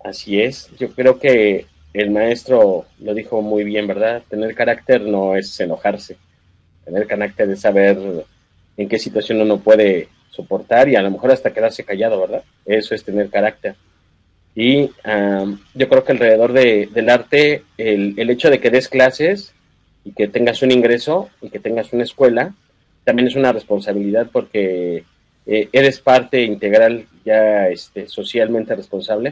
Así es, yo creo que el maestro lo dijo muy bien, ¿verdad? Tener carácter no es enojarse, tener carácter es saber en qué situación uno puede soportar y a lo mejor hasta quedarse callado, ¿verdad? Eso es tener carácter. Y yo creo que alrededor del arte, el hecho de que des clases y que tengas un ingreso y que tengas una escuela, también es una responsabilidad porque eres parte integral ya socialmente responsable